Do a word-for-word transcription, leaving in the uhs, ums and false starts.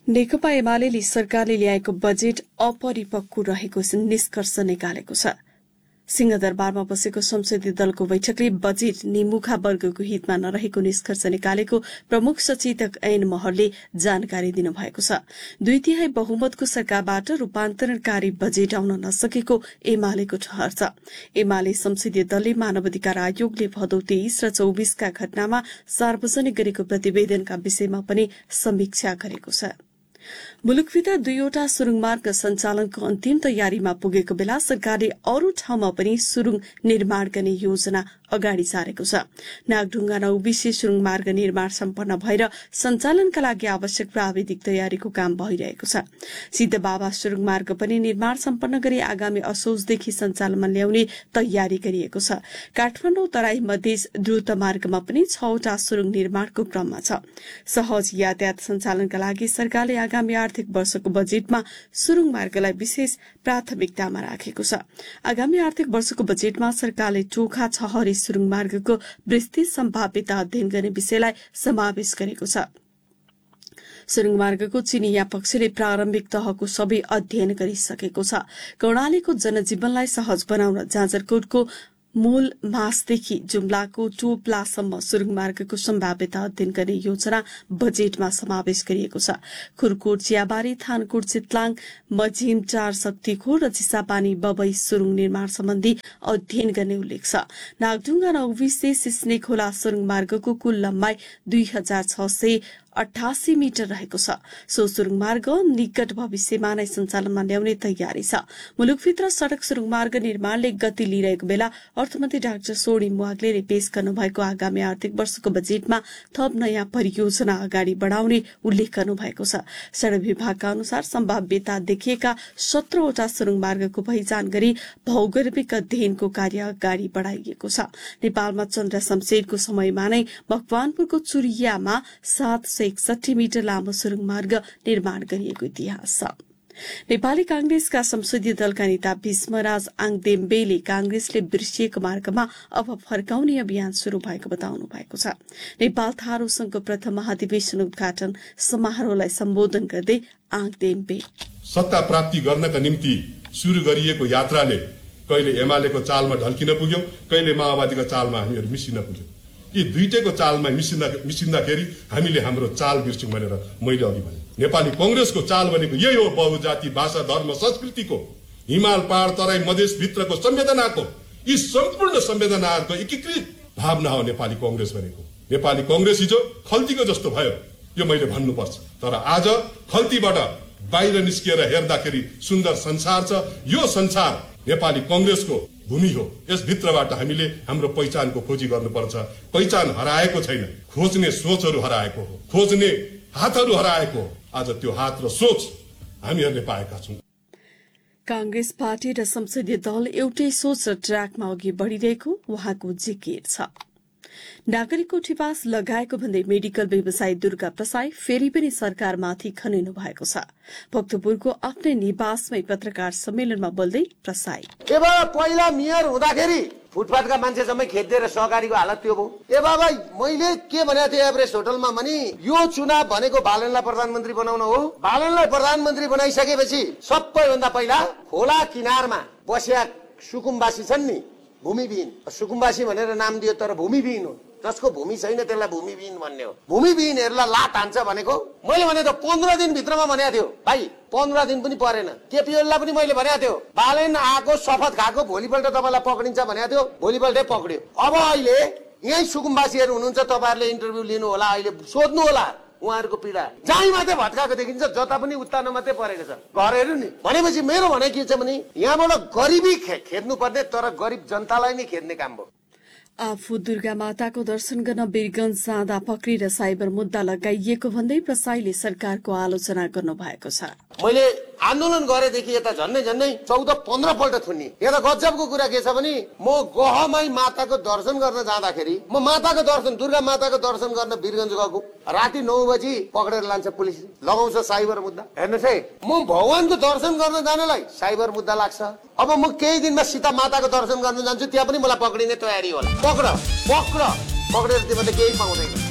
नेकपा एमाले सरकारले ल्याएको बजेट अपरिपक्व रहेको निष्कर्ष निकालेको छ। सिंहदरबारमा बसेको संसदीय दलको बैठकले बजेट निमुखा वर्गको हितमा नरहेको निष्कर्ष निकालेको प्रमुख सचेतक ऐन महरले जानकारी दिनुभएको छ। दुई तिहाई बहुमतको सरकारबाट रूपान्तरणकारी बजेट आउन नसकेको एमालेको ठहर छ। एमाले संसदीय दलले मानव अधिकार आयोगले भदौ तेइस र चौबीसका घटनामा सार्वजनिक गरेको प्रतिवेदनका विषयमा पनि समीक्षा गरेको छ। मुलुकभित्र दुईवटा सुरुङ मार्ग सञ्चालनको अन्तिम तयारीमा पुगेको बेला सरकारले अरू ठाउँमा पनि सुरुङ निर्माण गर्ने योजना अगाडि सारेको छ। नागढुङ्गा नौबिसे सुरुङ मार्ग निर्माण सम्पन्न भएर सञ्चालनका लागि आवश्यक प्राविधिक तयारीको काम भइरहेको छ। सिद्धबाबा सुरुङ मार्ग पनि निर्माण सम्पन्न गरी आगामी असोजदेखि सञ्चालनमा ल्याउने तयारी गरिएको छ। काठमाडौँ तराई मधेस द्रुत मार्गमा पनि छवटा सुरुङ निर्माणको क्रममा छ। सहज यातायात सञ्चालनका लागि सरकारले आगामी आर्थिक वर्षको बजेटमा सुरुङ मार्गलाई विशेष प्राथमिकतामा राखेको छ। आगामी आर्थिक वर्षको बजेटमा सरकारले चोखा छहरे सुरुङ मार्गको विस्तृत सम्भाव्यता अध्ययन गर्ने विषयलाई समावेश गरेको छ। सुरुङ मार्गको चिनिया पक्षले प्रारम्भिक तहको सबै अध्ययन गरिसकेको छ। कर्णालीको जनजीवनलाई सहज बनाउन जाजरकोटको मूल मासदेखि जुम्लाको टोप्लासम्म सुरुङ मार्गको सम्भाव्यता अध्ययन गर्ने योजना बजेटमा समावेश गरिएको छ। खुरकोट चियाबारी थानकोट चितलाङ मझिम चार शक्तिखोर र चिसापानी बबई सुरुङ निर्माण सम्बन्धी अध्ययन गर्ने उल्लेख छ। नागढुङ्गा नौबिसे सिस्ने खोला सुरुङ मार्गको कुल लम्बाई दुई हजार छ सय अठासी मिटर रहेको छ। सो सुरुङ मार्ग निकट भविष्यमा नै सञ्चालनमा ल्याउने तयारी छ। मुलुकभित्र सड़क सुरुङ मार्ग निर्माणले गति लिइरहेको बेला अर्थमन्त्री डाक्टर सोडी मुवाग्लेले पेश गर्नुभएको आगामी आर्थिक वर्षको बजेटमा थप नयाँ परियोजना अगाडि बढ़ाउने उल्लेख गर्नुभएको छ। सड़क विभागका अनुसार सम्भाव्यता देखिएका सत्रवटा सुरुङ मार्गको पहिचान गरी भौगोलिक अध्ययनको कार्य अगाडि बढ़ाइएको छ। नेपालमा चन्द्र शमशेरको समयमा नै मकवानपुरको चुरियामा सात सय एकसठी मिटर लामो सुरुङ मार्ग निर्माण गरिएको इतिहास छ। नेपाली कांग्रेसका संसदीय दलका नेता भीष्मराज आङदेम्बेले कांग्रेसले बिर्सिएको मार्गमा अब फर्काउने अभियान शुरू भएको बताउनु भएको छ। नेपाल थारू संघको प्रथम महाधिवेशन उद्घाटन समारोहलाई सम्बोधन गर्दै आङदेम्बे सत्ता प्राप्ति गर्नका निम्ति शुरू गरिएको यात्राले कहिले एमालेको चालमा ढल्किन पुग्यो, कहिले माओवादीको चालमा हामीहरू मिसिन पुग्यो। यी दुईटैको चालमा मिसिँदा मिसिँदाखेरि हामीले हाम्रो चाल बिर्स्यौं भनेर मैले अघि भने। नेपाली कांग्रेसको चाल भनेको यही हो, बहुजाति भाषा धर्म संस्कृतिको हिमाल पहाड तराई मधेस भित्रको संवेदनाको यी सम्पूर्ण संवेदनाहरूको एकीकृत भावना हो नेपाली कांग्रेस भनेको। नेपाली कांग्रेस हिजो खल्तीको जस्तो भयो, यो मैले भन्नुपर्छ। तर आज खल्तीबाट बाहिर निस्किएर हेर्दाखेरि सुन्दर संसार छ। यो संसार नेपाली कांग्रेसको भूमि हो। यस भित्रबाट हामीले हाम्रो पहिचानको खोजी गर्नुपर्छ। पहिचान हराएको छैन, खोज्ने सोचहरू हराएको हो, खोज्ने हातहरू हराएको हो। आज त्यो हात र सोच हामीहरूले पाएका छौं। कांग्रेस पार्टी र संसदीय दल एउटै सोच र ट्र्याकमा अघि बढ़िरहेको उहाँको जिकिर छ। नागरिकको ठिपास लगाएको भन्दै मेडिकल व्यवसायी दुर्गा प्रसाई फेरि पनि सरकारमाथि खनिनु भएको छ। भक्तपुरको आफ्नै निवासमै पत्रकार सम्मेलनमा बोल्दै प्रसाई एबा पहिला मेयर हुँदाखेरि फुटपाथका मान्छे जम्मै खेद्दै र सहकारीको हालत त्यो भयो। ए बाबा मैले के भनेको थिएँ एभरेस्ट होटलमा पनि यो चुनाव भनेको बालनलाई प्रधानमन्त्री बनाउन हो। बालनलाई प्रधानमन्त्री बनाइसकेपछि सबैभन्दा पहिला खोला किनारमा बसेका सुकुम्बासी छन् नि, भूमिविहीन सुकुम्बासी भनेर नाम दियो तर भूमिविहीन हो। जसको भूमि छैन त्यसलाई भूमिविहीन भन्ने हो। भूमिविहीनहरूलाई लात हान्छ भनेको मैले भने त पन्ध्र दिन भित्रमा भनेको थियो भाइ, पन्ध्र दिन पनि परेन। केपीएललाई पनि मैले भनेको थियो बालेन आएको शपथ खाएको भोलिपल्ट तपाईँलाई पक्रिन्छ भनेको थियो, भोलिपल्टै पक्रियो। अब अहिले यही सुकुम्बासीहरू हुनुहुन्छ, तपाईँहरूले इन्टरभ्यू लिनु होला, अहिले सोध्नु होला उहाँहरूको पीडा। जहीँ मात्रै भत्काएको देखिन्छ, जता पनि उत्तानो मात्रै परेको छ घरहरू नि। भनेपछि मेरो भनाइ के छ भने यहाँबाट गरिबी खेद्नु पर्ने, तर गरिब जनतालाई नै खेद्ने काम भयो। आफू दुर्गा माताको दर्शन गर्न वीरगंज जाँदा पक्री र साइबर मुद्दा लगाइएको भन्दै प्रसाईले सरकारको आलोचना गर्नु भएको छ। मैले आन्दोलन गरेदेखि यता झन्नै झन्नै चौध पन्ध्र पल्ट थुन्नी। यता गजबको कुरा के छ भने म गहमाई माताको दर्शन गर्न जाँदाखेरि म माताको दर्शन दुर्गा माताको दर्शन गर्न वीरगंज गएको, राति नौ बजी पक्रेर लान्छ पुलिस, लगाउँछ साइबर मुद्दा। हेर्नुहोस् है, म भगवानको दर्शन गर्न जानलाई साइबर मुद्दा लाग्छ। अब म केही दिनमा सीता माताको दर्शन गर्न जान्छु, त्यहाँ पनि मलाई पक्रिने तयारी होला। पक्र पक्र पक्रेर तिमीले केही पाउँदैन।